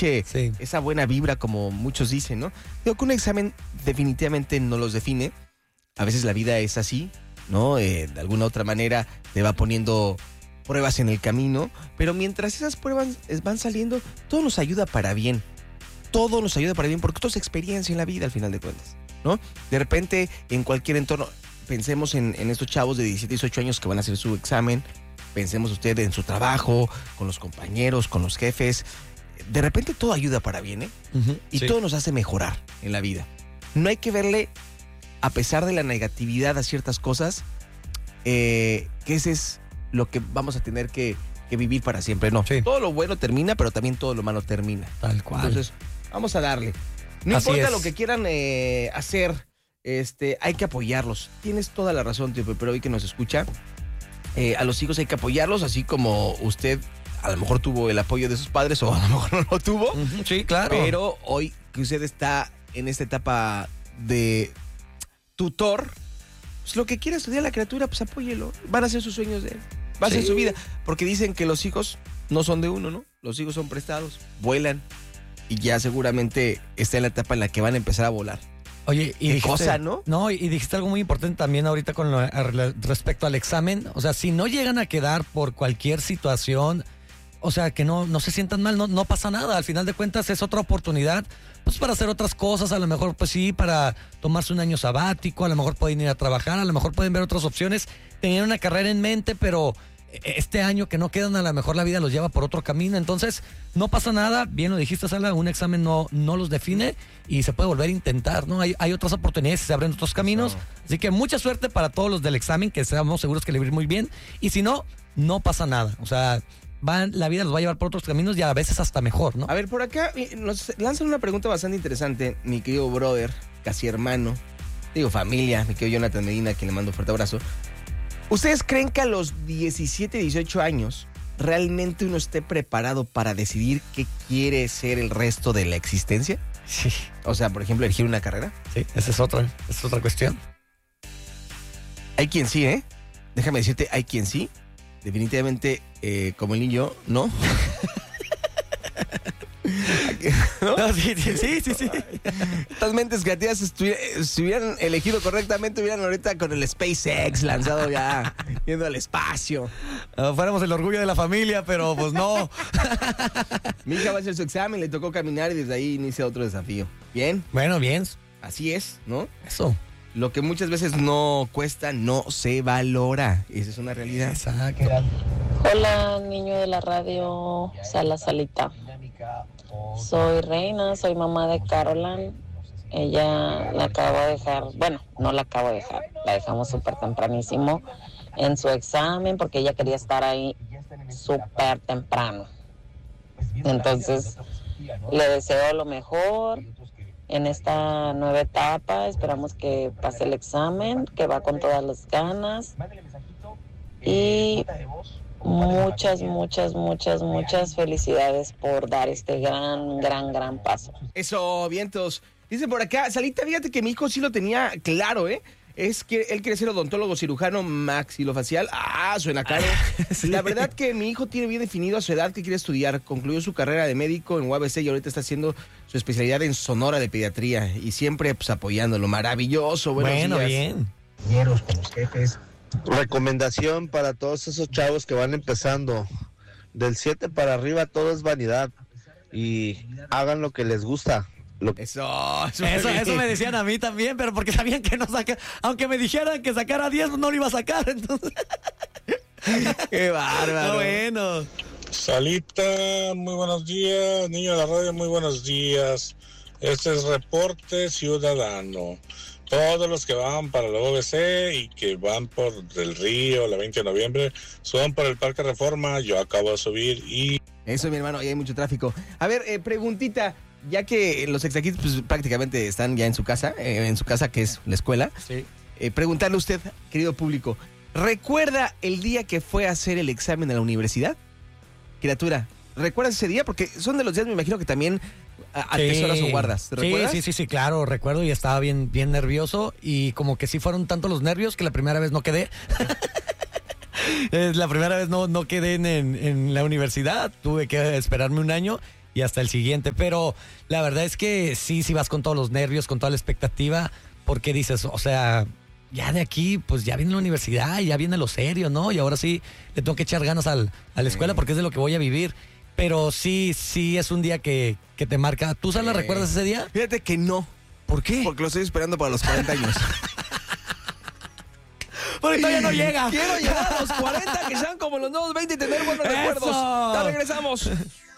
eche Sí. esa buena vibra, como muchos dicen, ¿no? Digo que un examen definitivamente no los define. A veces la vida es así, ¿no? De alguna otra manera te va poniendo pruebas en el camino, pero mientras esas pruebas van saliendo, todo nos ayuda para bien. Todo nos ayuda para bien, porque todo es experiencia en la vida al final de cuentas, ¿no? De repente, en cualquier entorno, pensemos en estos chavos de 17, 18 años que van a hacer su examen, pensemos usted en su trabajo, con los compañeros, con los jefes. De repente todo ayuda para bien, ¿eh? Uh-huh. Y Sí. todo nos hace mejorar en la vida. No hay que verle, a pesar de la negatividad a ciertas cosas, que ese es lo que vamos a tener que vivir para siempre. No, Sí. todo lo bueno termina, pero también todo lo malo termina. Tal cual. Entonces, vamos a darle. No Así importa es. lo que quieran hacer, hay que apoyarlos. Tienes toda la razón, tío, pero hoy que nos escucha, a los hijos hay que apoyarlos, así como usted a lo mejor tuvo el apoyo de sus padres o a lo mejor no lo tuvo. Uh-huh. Sí, claro. Pero hoy que usted está en esta etapa de tutor, pues lo que quiera estudiar la criatura, pues apóyelo. Van a ser sus sueños de él. Va a ser Sí. su vida. Porque dicen que los hijos no son de uno, ¿no? Los hijos son prestados, vuelan. Y ya seguramente está en la etapa en la que van a empezar a volar. Oye, y Qué dijiste, cosa, ¿no? No, y dijiste algo muy importante también ahorita con respecto al examen. O sea, si no llegan a quedar por cualquier situación, o sea, que no se sientan mal, no pasa nada. Al final de cuentas es otra oportunidad, pues para hacer otras cosas, a lo mejor, pues sí, para tomarse un año sabático, a lo mejor pueden ir a trabajar, a lo mejor pueden ver otras opciones, tener una carrera en mente, pero este año que no quedan, a lo mejor la vida los lleva por otro camino. Entonces, no pasa nada, bien lo dijiste, Sala, un examen no los define y se puede volver a intentar, ¿no? Hay otras oportunidades, se abren otros caminos. Así que mucha suerte para todos los del examen, que estamos seguros que le va a ir muy bien. Y si no, no pasa nada. O sea, la vida los va a llevar por otros caminos y a veces hasta mejor, ¿no? A ver, por acá nos lanzan una pregunta bastante interesante, mi querido brother, casi hermano, digo familia, mi querido Jonathan Medina, a quien le mando un fuerte abrazo. ¿Ustedes creen que a los 17, 18 años realmente uno esté preparado para decidir qué quiere ser el resto de la existencia? Sí, O sea, por ejemplo, elegir una carrera. sí, esa es otra cuestión. Hay quien sí, ¿eh? Déjame decirte, hay quien sí. Definitivamente, como el niño, ¿no? ¿No? No, sí. Estas mentes creativas, si hubieran elegido correctamente, hubieran ahorita con el SpaceX lanzado ya, yendo al espacio. Fuéramos el orgullo de la familia, pero pues no. Mi hija va a hacer su examen, le tocó caminar y desde ahí inicia otro desafío. Bien, Bueno, bien, así es, ¿no? eso. Lo que muchas veces no cuesta, no se valora. Esa es una realidad. Exacto. Hola, niño de la radio, Salita. Soy Reina, soy mamá de Caroline. Ella la acabo de dejar, bueno, no la acabo de dejar, la dejamos súper tempranísimo en su examen porque ella quería estar ahí súper temprano. Entonces, le deseo lo mejor en esta nueva etapa. Esperamos que pase el examen, que va con todas las ganas. Y muchas felicidades por dar este gran paso. Eso, vientos. Dice por acá, Salita, fíjate que mi hijo sí lo tenía claro, ¿eh? Es que él quiere ser odontólogo cirujano maxilofacial. Ah, suena caro. Sí. La verdad que mi hijo tiene bien definido a su edad que quiere estudiar. Concluyó su carrera de médico en UABC y ahorita está haciendo su especialidad en Sonora de pediatría. Y siempre pues apoyándolo. Maravilloso. Bueno, días. bien. Con los jefes. Recomendación para todos esos chavos que van empezando. Del 7 para arriba todo es vanidad. Y hagan lo que les gusta. Eso me decían a mí también, pero porque sabían que no saca, aunque me dijeran que sacara 10, no lo iba a sacar, entonces. Qué bárbaro. Bueno. Salita, muy buenos días. Niño de la radio, muy buenos días. Este es Reporte Ciudadano. Todos los que van para la OBC y que van por Del Río, la 20 de noviembre, suban por el Parque Reforma. Yo acabo de subir y... Eso, mi hermano, ahí hay mucho tráfico. A ver, preguntita, ya que los exaquitos pues, prácticamente están ya en su casa que es la escuela, Sí. Preguntarle a usted, querido público, ¿recuerda el día que fue a hacer el examen a la universidad? Criatura, ¿recuerdas ese día? Porque son de los días, me imagino que también atesoras o guardas. ¿Te recuerdas? Sí, claro, recuerdo y estaba bien nervioso y como que sí fueron tantos los nervios que la primera vez no quedé. La primera vez no quedé en la universidad, tuve que esperarme un año y hasta el siguiente. Pero la verdad es que sí vas con todos los nervios, con toda la expectativa, porque dices, o sea, ya de aquí, pues ya viene la universidad, ya viene lo serio, ¿no? Y ahora sí le tengo que echar ganas a la escuela porque es de lo que voy a vivir. Pero sí es un día que te marca. ¿Tú, Sala, recuerdas ese día? Fíjate que no. ¿Por qué? Porque lo estoy esperando para los 40 años. Porque todavía no llega. Quiero llegar a los 40, que sean como los nuevos 20 y tener buenos ¡Eso! recuerdos. Ya regresamos.